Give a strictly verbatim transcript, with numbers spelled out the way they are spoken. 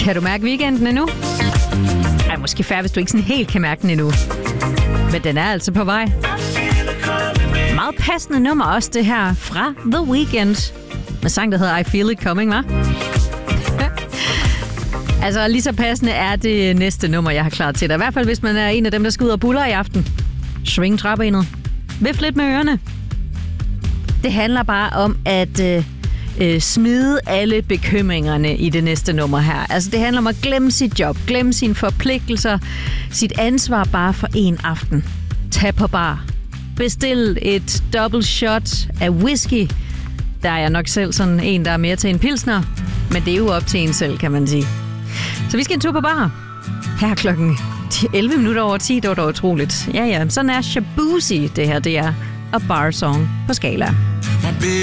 Kan du mærke weekenden endnu? Ej, måske fair, hvis du ikke sådan helt kan mærke den endnu. Men den er altså på vej. Meget passende nummer også det her fra The Weeknd. Med sang, der hedder I Feel It Coming, hva'? Altså, lige så passende er det næste nummer, jeg har klar til dig. I hvert fald, hvis man er en af dem, der skal ud og buller i aften. Sving træbenet. Vift lidt med ørerne. Det handler bare om at øh, øh, smide alle bekymringerne i det næste nummer her. Altså, det handler om at glemme sit job, glemme sine forpligtelser, sit ansvar bare for en aften. Tag på bar. Bestil et double shot af whisky. Der er jeg nok selv sådan en, der er mere til en pilsner. Men det er jo op til en selv, kan man sige. Så vi skal en tur på bar. Her klokken elleve minutter over ti, det var da utroligt. Ja, ja, sådan er Shaboozey, det her, det er A Bar Song på Skala.